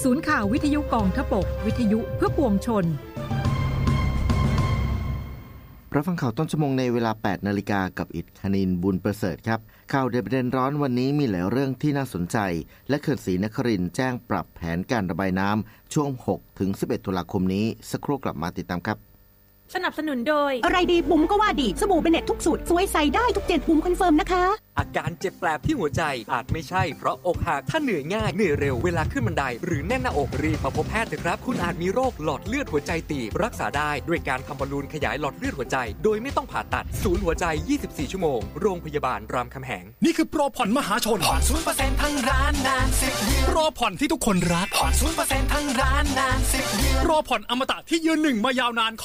ศูนย์ข่าววิทยุกองทพบกวิทยุเพื่อปวงชนรับฟังข่าวต้นชั่วโมงในเวลา 8 นาฬิกากับอิฐคณินบุญประเสริฐครับข่าวเด่นประเด็นร้อนวันนี้มีหลายเรื่องที่น่าสนใจและเขื่อนศรีนครินทร์แจ้งปรับแผนการระบายน้ำช่วง 6-11 ตุลาคมนี้สักครู่กลับมาติดตามครับสนับสนุนโดยอะไรดีบุ๋มก็ว่าดีสบู่เบเน็ตทุกสูตรสวยใส่ได้ทุกเจ็ดบุ๋มคอนเฟิร์มนะคะอาการเจ็บแปลบที่หัวใจอาจไม่ใช่เพราะอกหักถ้าเหนื่อยง่ายเหนื่อยเร็วเวลาขึ้นบันไดหรือแน่นหน้าอกรีบมาพบแพทย์เถอะครับคุณอาจมีโรคหลอดเลือดหัวใจตีบรักษาได้ด้วยการทำบอลลูนขยายหลอดเลือดหัวใจโดยไม่ต้องผ่าตัดศูนย์หัวใจ24ชั่วโมงโรงพยาบาลรามคำแหงนี่คือโปรผ่อนมหาชนผ่อน 0% ทั้งร้านนาน10เดือนโปรผ่อนที่ทุกคนรักผ่อน 0% ทั้งร้านนาน10เดือนโปรผ่อนอมตะที่ยืนหนึ่งมายาวนาน